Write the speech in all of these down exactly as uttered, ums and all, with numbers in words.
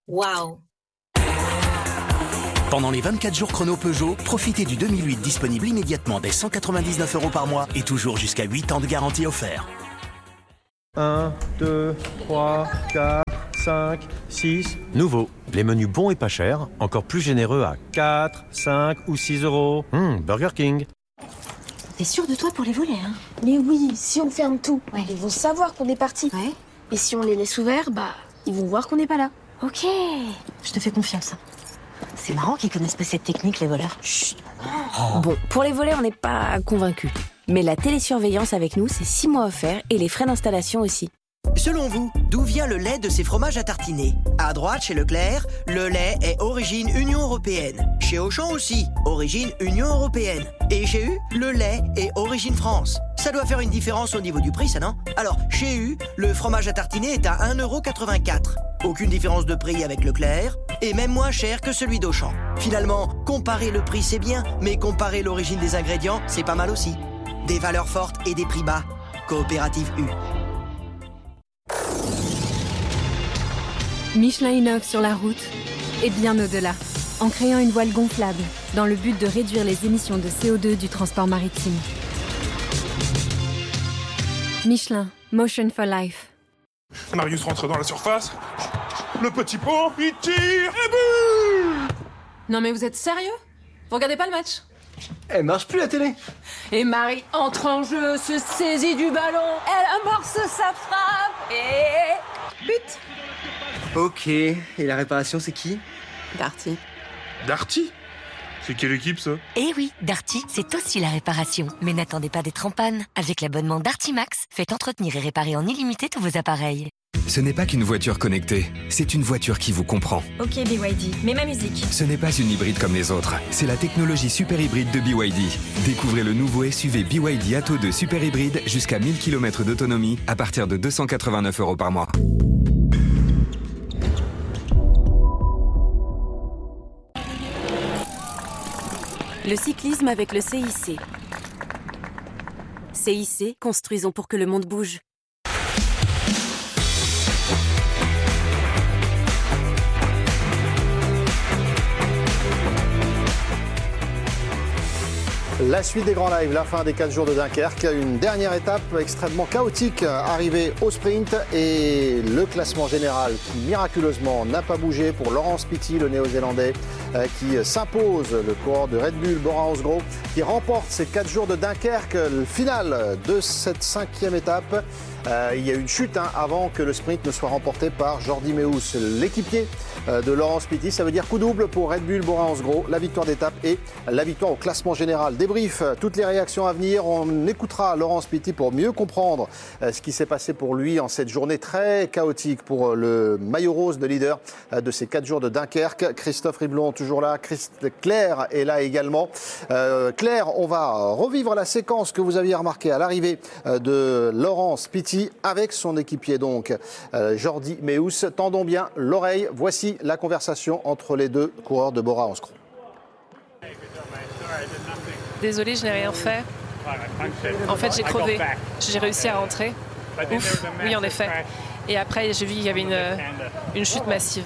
Waouh! Pendant les vingt-quatre jours chrono Peugeot, profitez du deux mille huit disponible immédiatement dès cent quatre-vingt-dix-neuf euros par mois et toujours jusqu'à huit ans de garantie offert. un, deux, trois, quatre, cinq, six. Nouveau, les menus bons et pas chers, encore plus généreux à quatre, cinq ou six euros. Mmh, Burger King. T'es sûr de toi pour les volets, hein? Mais oui, si on ferme tout, Ouais. ils vont savoir qu'on est parti. Ouais. Et si on les laisse ouverts, bah, ils vont voir qu'on n'est pas là. Ok, je te fais confiance. C'est marrant qu'ils connaissent pas cette technique, les voleurs. Chut. Bon, pour les volets, on n'est pas convaincus. Mais la télésurveillance avec nous, c'est six mois offerts et les frais d'installation aussi. Selon vous, d'où vient le lait de ces fromages à tartiner? À droite, chez Leclerc, le lait est origine Union Européenne. Chez Auchan aussi, origine Union Européenne. Et chez U, le lait est origine France. Ça doit faire une différence au niveau du prix, ça, non? Alors, chez U, le fromage à tartiner est à un euro quatre-vingt-quatre. Aucune différence de prix avec Leclerc, et même moins cher que celui d'Auchan. Finalement, comparer le prix, c'est bien, mais comparer l'origine des ingrédients, c'est pas mal aussi. Des valeurs fortes et des prix bas. Coopérative U. Michelin innove sur la route et bien au-delà, en créant une voile gonflable dans le but de réduire les émissions de C O deux du transport maritime. Michelin, Motion for Life. Marius rentre dans la surface. Le petit pont, il tire et but! Non mais vous êtes sérieux? Vous regardez pas le match? Elle marche plus la télé. Et Marie entre en jeu, se saisit du ballon, elle amorce sa frappe et... but! Ok, et la réparation c'est qui? Darty. Darty? C'est quelle équipe ça? Eh oui, Darty, c'est aussi la réparation. Mais n'attendez pas d'être en panne. Avec l'abonnement Darty Max, faites entretenir et réparer en illimité tous vos appareils. Ce n'est pas qu'une voiture connectée, c'est une voiture qui vous comprend. Ok B Y D, mais ma musique. Ce n'est pas une hybride comme les autres, c'est la technologie super hybride de B Y D. Découvrez le nouveau S U V B Y D Atto deux super hybride jusqu'à mille kilomètres d'autonomie à partir de deux cent quatre-vingt-neuf euros par mois. Le cyclisme avec le C I C. C I C, construisons pour que le monde bouge. La suite des grands lives, la fin des quatre jours de Dunkerque, une dernière étape extrêmement chaotique arrivée au sprint et le classement général qui miraculeusement n'a pas bougé pour Laurens Pity, le néo-zélandais, qui s'impose, le coureur de Red Bull, Bora Hansgrohe, qui remporte ces quatre jours de Dunkerque, le final de cette cinquième étape. Euh, il y a eu une chute hein, avant que le sprint ne soit remporté par Jordi Meeus, l'équipier euh, de Laurens Pity. Ça veut dire coup double pour Red Bull, Bora Hansgrohe, la victoire d'étape et la victoire au classement général. Débrief, toutes les réactions à venir. On écoutera Laurens Pity pour mieux comprendre euh, ce qui s'est passé pour lui en cette journée très chaotique pour euh, le maillot rose de leader euh, de ces quatre jours de Dunkerque. Christophe Riblon toujours là, Christ... Claire est là également. Euh, Claire, on va revivre la séquence que vous aviez remarquée à l'arrivée euh, de Laurens Pity avec son équipier donc euh, Jordi Meeus. Tendons bien l'oreille. Voici la conversation entre les deux coureurs de Bora Hansgrohe. Désolée, je n'ai rien fait. En fait, j'ai crevé. J'ai réussi à rentrer. Ouf, oui, en effet. Et après, j'ai vu qu'il y avait une, une chute massive.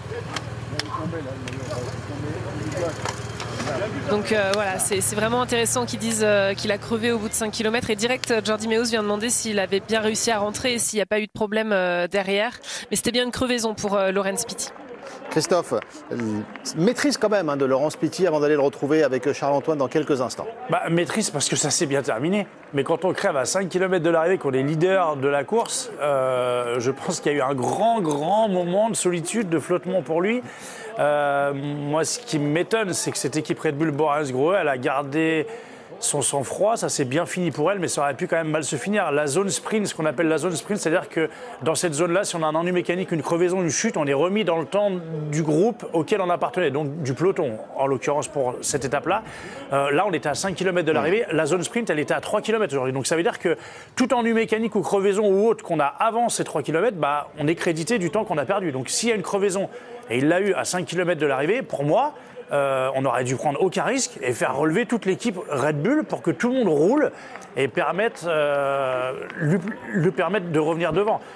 Donc euh, voilà, c'est, c'est vraiment intéressant qu'ils disent euh, qu'il a crevé au bout de cinq kilomètres. Et direct, Jordi Meeus vient demander s'il avait bien réussi à rentrer et s'il n'y a pas eu de problème euh, derrière. Mais c'était bien une crevaison pour euh, Laurens Pity. Christophe, maîtrise quand même hein, de Laurens Pity avant d'aller le retrouver avec Charles-Antoine dans quelques instants. Bah, maîtrise parce que ça s'est bien terminé. Mais quand on crève à cinq kilomètres de l'arrivée, qu'on est leader de la course, euh, je pense qu'il y a eu un grand, grand moment de solitude, de flottement pour lui. Euh, moi, ce qui m'étonne, c'est que cette équipe Red Bull Bora Hansgrohe, elle a gardé son sang-froid, ça s'est bien fini pour elle, mais ça aurait pu quand même mal se finir. La zone sprint, ce qu'on appelle la zone sprint, c'est-à-dire que dans cette zone-là, si on a un ennui mécanique, une crevaison, une chute, on est remis dans le temps du groupe auquel on appartenait, donc du peloton, en l'occurrence pour cette étape-là. Euh, là, on était à cinq kilomètres de l'arrivée, la zone sprint, elle était à trois kilomètres aujourd'hui. Donc ça veut dire que tout ennui mécanique ou crevaison ou autre qu'on a avant ces trois kilomètres, bah, on est crédité du temps qu'on a perdu. Donc s'il y a une crevaison, et il l'a eu à cinq kilomètres de l'arrivée, pour moi, Euh, on aurait dû prendre aucun risque et faire relever toute l'équipe Red Bull pour que tout le monde roule et permette, euh, lui, lui permettre de revenir devant.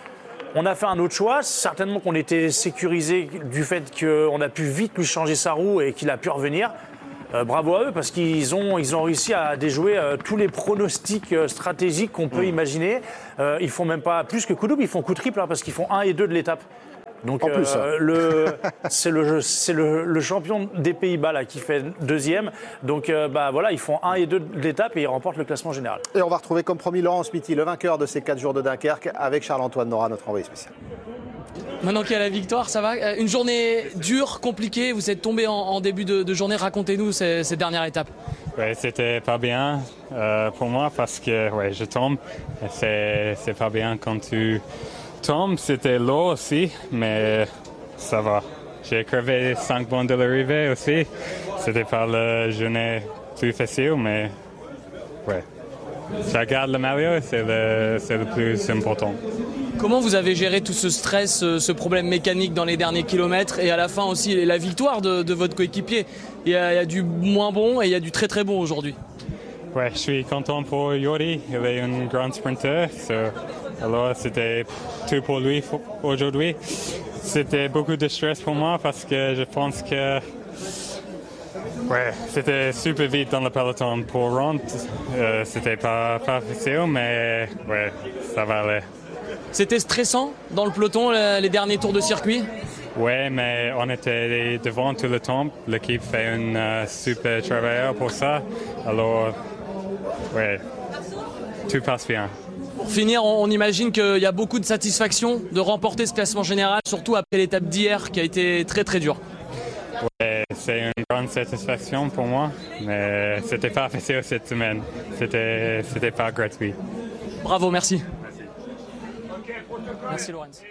On a fait un autre choix, certainement qu'on était sécurisé du fait qu'on a pu vite lui changer sa roue et qu'il a pu revenir. Euh, bravo à eux parce qu'ils ont, ils ont réussi à déjouer euh, tous les pronostics euh, stratégiques qu'on peut mmh. imaginer. Euh, ils font même pas plus que coup double, ils font coup triple hein, parce qu'ils font un et deux de l'étape. Donc en plus, euh, le, c'est, le, c'est le, le champion des Pays-Bas là, qui fait deuxième. Donc euh, bah, voilà, ils font un et deux de l'étape et ils remportent le classement général. Et on va retrouver comme promis Laurent Spitty, le vainqueur de ces quatre jours de Dunkerque, avec Charles-Antoine Nora, notre envoyé spécial. Maintenant qu'il y a la victoire, ça va. Une journée dure, compliquée. Vous êtes tombé en, en début de, de journée. Racontez-nous ces, ces dernières étapes. Ouais, c'était pas bien euh, pour moi parce que ouais, je tombe. C'est, c'est pas bien quand tu tombes. C'était lourd aussi, mais ça va. J'ai crevé cinq bandes de l'arrivée aussi. C'était pas la journée plus facile, mais ouais. Je garde le maillot, c'est le, c'est le plus important. Comment vous avez géré tout ce stress, ce problème mécanique dans les derniers kilomètres et à la fin aussi la victoire de, de votre coéquipier? Il y, a, il y a du moins bon et il y a du très très bon aujourd'hui. Ouais, je suis content pour Yori. Il est un grand sprinter. So, alors c'était tout pour lui aujourd'hui. C'était beaucoup de stress pour moi parce que je pense que ouais, c'était super vite dans le peloton pour rentrer. Euh, c'était pas, pas facile, mais ouais, ça va aller. C'était stressant dans le peloton, les derniers tours de circuit? Ouais, mais on était devant tout le temps. L'équipe fait un uh, super travail pour ça. Alors, ouais, tout passe bien. Pour finir, on, on imagine qu'il y a beaucoup de satisfaction de remporter ce classement général, surtout après l'étape d'hier qui a été très très dure. Ouais, c'est une grande satisfaction pour moi, mais c'était pas facile cette semaine. C'était, c'était pas gratuit. Bravo, merci. Merci Laurence.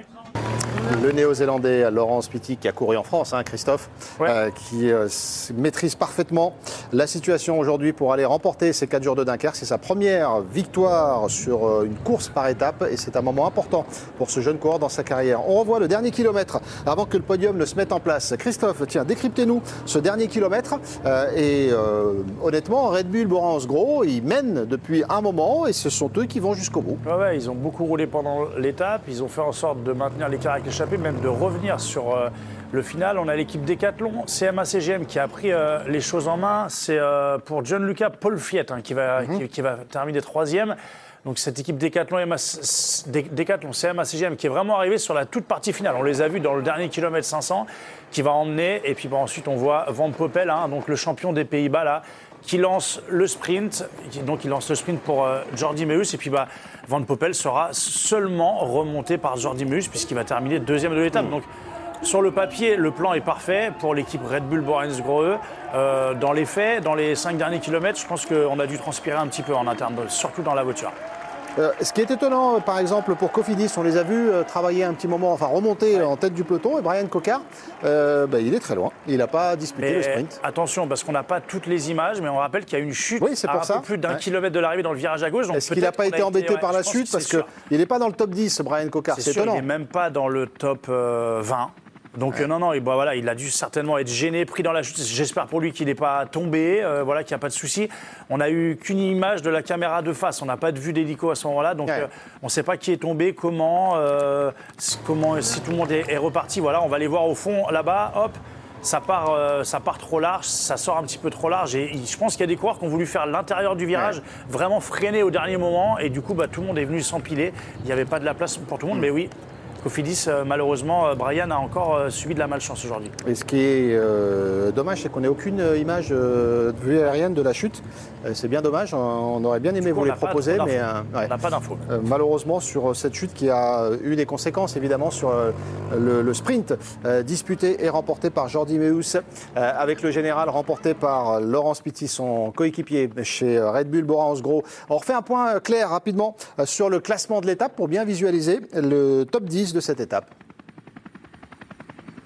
Le néo-zélandais Laurent Spitty qui a couru en France, hein, Christophe, ouais. euh, qui euh, maîtrise parfaitement la situation aujourd'hui pour aller remporter ces quatre jours de Dunkerque. C'est sa première victoire sur euh, une course par étape et c'est un moment important pour ce jeune coureur dans sa carrière. On revoit le dernier kilomètre avant que le podium ne se mette en place. Christophe, tiens, décryptez-nous ce dernier kilomètre euh, et euh, honnêtement, Red Bull Borans-Gros, ils mènent depuis un moment et ce sont eux qui vont jusqu'au bout. Ouais, ouais, ils ont beaucoup roulé pendant l'étape, ils ont fait en sorte de maintenir l'écart avec l'échappée, même de revenir sur euh, le final. On a l'équipe Decathlon, C M A C G M qui a pris euh, les choses en main. C'est euh, pour Gianluca Polfiet hein, qui, va, mm-hmm. qui, qui va terminer troisième. Donc cette équipe Decathlon, Decathlon C M A C G M qui est vraiment arrivée sur la toute partie finale. On les a vus dans le dernier kilomètre cinq cents qui va emmener. Et puis bah, ensuite on voit Van Poppel, hein, donc le champion des Pays-Bas là, qui lance le sprint, donc il lance le sprint pour euh, Jordi Meeus, et puis bah, Van Poppel sera seulement remonté par Jordi Meeus puisqu'il va terminer deuxième de l'étape. Mmh. Donc sur le papier, le plan est parfait pour l'équipe Red Bull Borans-Gros. Euh, dans les faits, dans les cinq derniers kilomètres, je pense qu'on a dû transpirer un petit peu en interne, surtout dans la voiture. Euh, ce qui est étonnant, euh, par exemple, pour Cofidis, on les a vus euh, travailler un petit moment, enfin remonter ouais. en tête du peloton. Et Brian Cocard, euh, bah, il est très loin. Il n'a pas disputé mais le sprint. Attention, parce qu'on n'a pas toutes les images, mais on rappelle qu'il y a une chute oui, c'est pour à ça. un peu plus d'un ouais. kilomètre de l'arrivée dans le virage à gauche. Est-ce qu'il n'a pas été embêté été, par ouais, la chute parce qu'il n'est pas dans le top dix, Brian Cocard. C'est, c'est sûr, étonnant. Il n'est même pas dans le top euh, vingt. Donc ouais. euh, non, non, et bah, voilà, il a dû certainement être gêné, pris dans la chute. J'espère pour lui qu'il n'est pas tombé, euh, voilà, qu'il n'y a pas de souci. On n'a eu qu'une image de la caméra de face, on n'a pas de vue d'hélico à ce moment-là, donc ouais. euh, on ne sait pas qui est tombé, comment, euh, comment, si tout le monde est, est reparti. Voilà, on va les voir au fond là-bas, hop. Ça part, euh, ça part trop large, ça sort un petit peu trop large. Et je pense qu'il y a des coureurs qui ont voulu faire l'intérieur du virage, ouais. vraiment freiner au dernier moment. Et du coup, bah, tout le monde est venu s'empiler. Il n'y avait pas de la place pour tout le monde, mmh. mais oui. Cofidis, euh, malheureusement, euh, Brian a encore euh, subi de la malchance aujourd'hui. Et ce qui est euh, dommage, c'est qu'on n'ait aucune image euh, de vue aérienne de la chute. Euh, c'est bien dommage, on aurait bien aimé coup, vous les proposer, mais euh, ouais. on n'a pas d'infos. Euh, malheureusement, sur cette chute qui a eu des conséquences, évidemment, sur euh, le, le sprint euh, disputé et remporté par Jordi Meeus, euh, avec le général remporté par Laurent Spitty, son coéquipier chez Red Bull Borans-Gros. On refait un point clair rapidement euh, sur le classement de l'étape pour bien visualiser le top dix de cette étape.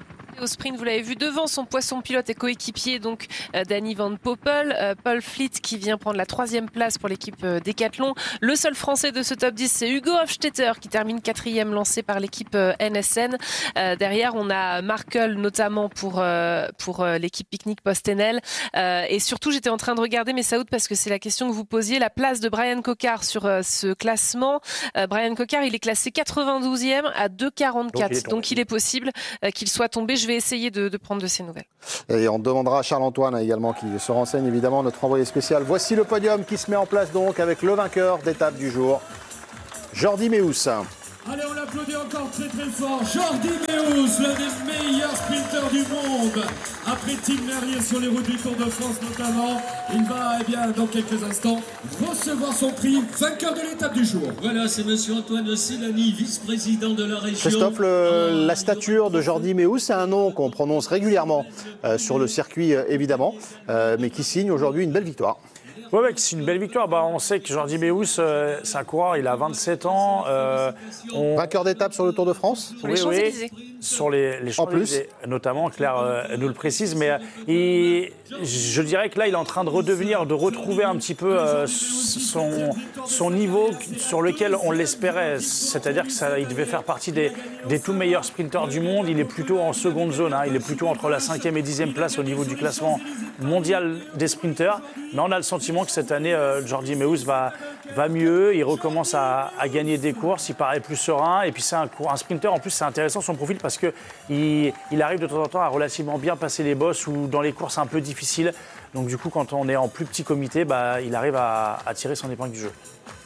au sprint, vous l'avez vu, devant son poisson pilote et coéquipier, donc euh, Danny Van Poppel. Euh, Paul Fleet qui vient prendre la troisième place pour l'équipe euh, Decathlon. Le seul français de ce top dix, c'est Hugo Hofstetter qui termine quatrième, lancé par l'équipe euh, N S N. Euh, derrière, on a Markel notamment pour, euh, pour euh, l'équipe Picnic Post-Enel. Euh, et surtout, j'étais en train de regarder, mais Saoud, parce que c'est la question que vous posiez, la place de Brian Cocard sur euh, ce classement. Euh, Brian Cocard, il est classé quatre-vingt-douzième à deux quarante-quatre. Donc, il est, Donc, il est possible euh, qu'il soit tombé. Je vais essayer de, de prendre de ces nouvelles. Et on demandera à Charles-Antoine également qui se renseigne, évidemment, notre envoyé spécial. Voici le podium qui se met en place donc avec le vainqueur d'étape du jour, Jordi Meeus. Allez, on l'applaudit encore très très fort. Jordi Meeus, l'un des meilleurs sprinteurs du monde. Après Tim Merlier sur les routes du Tour de France notamment, il va eh bien, dans quelques instants recevoir son prix vainqueur de l'étape du jour. Voilà, c'est monsieur Antoine Célani, vice-président de la région. Christophe, le, la stature de Jordi Meeus, c'est un nom qu'on prononce régulièrement euh, sur le circuit euh, évidemment, euh, mais qui signe aujourd'hui une belle victoire. Oui, ouais, c'est une belle victoire. Bah, on sait que Jordi Meeus, euh, c'est un coureur, il a vingt-sept ans. Euh, on... Vainqueur d'étape sur le Tour de France. Sur les Champs-Élysées. Oui, sur les, les Champs-Élysées, notamment, Claire euh, nous le précise. Mais euh, il, je dirais que là, il est en train de redevenir, de retrouver un petit peu euh, son, son niveau sur lequel on l'espérait. C'est-à-dire qu'il devait faire partie des, des tout meilleurs sprinteurs du monde. Il est plutôt en seconde zone. Hein. Il est plutôt entre la cinquième et dixième place au niveau du classement mondial des sprinteurs. Mais on a le sentiment que cette année, euh, Jordi Meeus va, va mieux, il recommence à, à gagner des courses, il paraît plus serein, et puis c'est un, un sprinter, en plus c'est intéressant son profil parce qu'il il arrive de temps en temps à relativement bien passer les bosses ou dans les courses un peu difficiles, donc du coup quand on est en plus petit comité, bah, il arrive à, à tirer son épingle du jeu.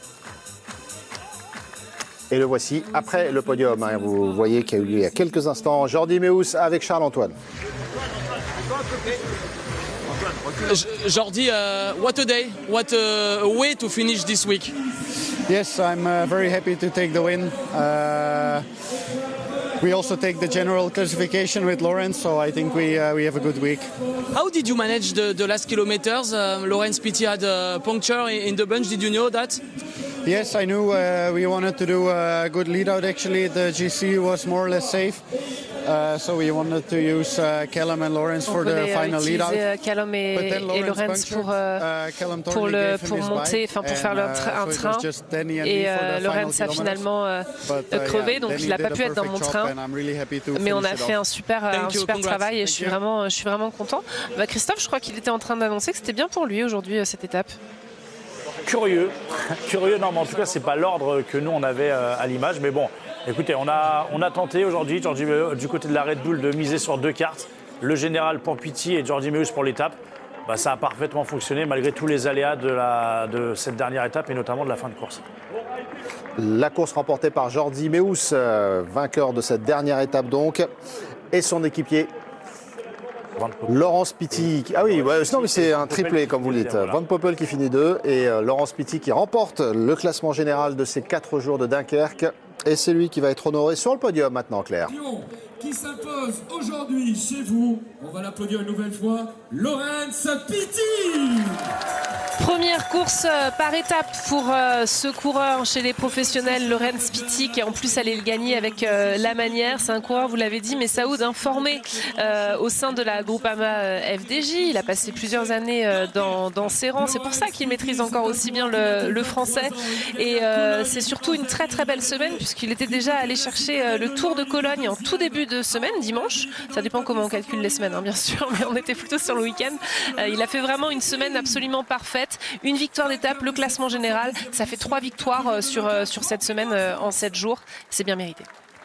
Et le voici après le podium, hein. Vous voyez qu'il y a eu il y a quelques instants Jordi Meeus avec Charles-Antoine. Jordi, uh, what a day, what a way to finish this week. Yes, I'm uh, very happy to take the win. Uh, we also take the general classification with Lawrence, so I think we uh, we have a good week. How did you manage the, the last kilometers? Uh, Lawrence Pitty had a puncture in the bunch, did you know that? Yes, I knew uh, we wanted to do a good lead out actually. The G C was more or less safe. Uh, so we wanted to use uh, Callum and Lawrence for the final lead out. Callum et, et Lawrence pour, euh, pour, le, pour monter, enfin pour faire le tra- un train. Et euh, Lawrence a finalement euh, uh, crevé, donc il n'a pas pu être dans mon train. Mais on a fait un super, un super travail et je suis vraiment, je suis vraiment content. Bah, Christophe, je crois qu'il était en train d'annoncer que c'était bien pour lui aujourd'hui cette étape. Curieux, curieux. Non, mais en tout cas, c'est pas l'ordre que nous on avait euh, à l'image, mais bon. Écoutez, on a, on a tenté aujourd'hui, du côté de la Red Bull, de miser sur deux cartes. Le général pour Pitty et Jordi Meeus pour l'étape. Bah, ça a parfaitement fonctionné malgré tous les aléas de, la, de cette dernière étape et notamment de la fin de course. La course remportée par Jordi Meeus, euh, vainqueur de cette dernière étape donc, et son équipier Laurence Pitty. Ah oui, ouais, non, mais c'est un triplé comme vous le dites. Van Poppel qui finit deux et euh, Laurence Pitty qui remporte le classement général de ces quatre jours de Dunkerque. Et c'est lui qui va être honoré sur le podium maintenant, Claire. Qui s'impose aujourd'hui chez vous. On va l'applaudir une nouvelle fois. Laurence Pitty. Première course par étape pour euh, ce coureur chez les professionnels, Laurence Pitty, qui en plus allait le gagner avec euh, la manière. C'est un coureur, vous l'avez dit, mais Saoud, informé euh, au sein de la Groupama euh, F D J. Il a passé plusieurs années euh, dans, dans ses rangs. C'est pour ça qu'il maîtrise encore aussi bien le, le français. Et euh, c'est surtout une très très belle semaine puisqu'il était déjà allé chercher euh, le Tour de Cologne en tout début de semaine, dimanche. Ça dépend comment on calcule les semaines, hein, bien sûr, mais on était plutôt sur le week-end. Euh, il a fait vraiment une semaine absolument parfaite. Une victoire d'étape, le classement général. Ça fait trois victoires sur, sur cette semaine en sept jours. C'est bien mérité.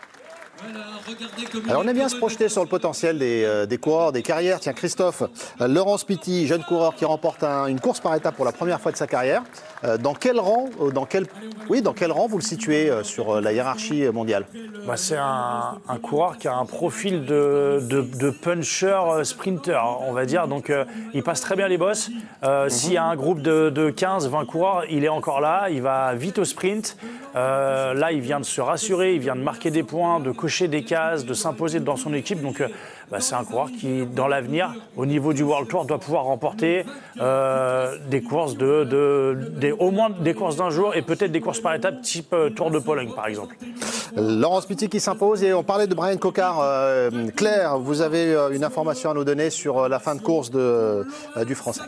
Alors on aime bien se projeter sur le potentiel des, euh, des coureurs, des carrières. Tiens Christophe, euh, Laurence Pitty, jeune coureur qui remporte un, une course par étape pour la première fois de sa carrière. Euh, dans quel rang, euh, dans quel, oui, dans quel rang vous le situez euh, sur euh, la hiérarchie mondiale? Bah, c'est un, un coureur qui a un profil de, de, de puncher sprinter, on va dire. Donc euh, il passe très bien les bosses. Euh, mm-hmm. S'il y a un groupe de, de quinze vingt coureurs, il est encore là. Il va vite au sprint. Euh, là, il vient de se rassurer, il vient de marquer des points, de cocher des cases, de s'imposer dans son équipe. Donc, euh, bah, c'est un coureur qui, dans l'avenir, au niveau du World Tour, doit pouvoir remporter euh, des courses de, de, de c'est au moins des courses d'un jour et peut-être des courses par étapes type euh, Tour de Pologne par exemple. Laurent Spitty qui s'impose et on parlait de Brian Cocard. Euh, Claire, vous avez euh, une information à nous donner sur euh, la fin de course de, euh, du Français.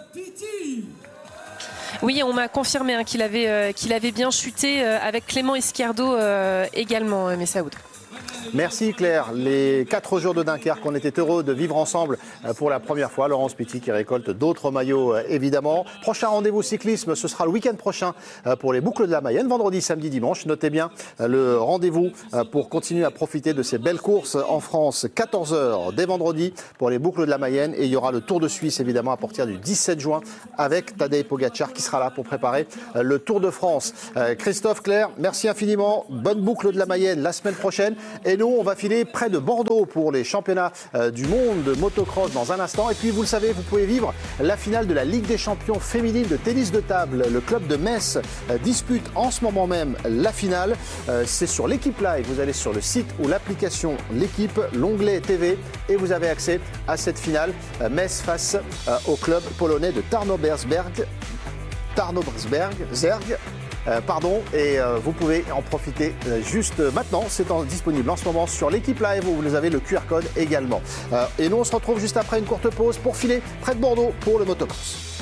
Oui, on m'a confirmé hein, qu'il avait, euh, qu'il avait bien chuté euh, avec Clément Izquierdo euh, également, euh, Messaoud. Merci Claire. Les quatre jours de Dunkerque, on était heureux de vivre ensemble pour la première fois. Laurent Spitty qui récolte d'autres maillots évidemment. Prochain rendez-vous cyclisme, ce sera le week-end prochain pour les boucles de la Mayenne, vendredi, samedi, dimanche. Notez bien le rendez-vous pour continuer à profiter de ces belles courses en France. quatorze heures dès vendredi pour les boucles de la Mayenne et il y aura le Tour de Suisse évidemment à partir du dix-sept juin avec Tadej Pogacar qui sera là pour préparer le Tour de France. Christophe, Claire, merci infiniment. Bonne boucle de la Mayenne la semaine prochaine. Et nous, on va filer près de Bordeaux pour les championnats euh, du monde de motocross dans un instant. Et puis, vous le savez, vous pouvez vivre la finale de la Ligue des champions féminine de tennis de table. Le club de Metz euh, dispute en ce moment même la finale. Euh, c'est sur l'Équipe Live. Vous allez sur le site ou l'application L'Équipe, l'onglet T V, et vous avez accès à cette finale. Euh, Metz face euh, au club polonais de Tarnobresberg. Tarnobresberg, Zerg. Euh, pardon, et euh, vous pouvez en profiter euh, juste maintenant. C'est en, disponible en ce moment sur l'Équipe Live où vous avez le Q R code également. Euh, et nous, on se retrouve juste après une courte pause pour filer près de Bordeaux pour le motocross.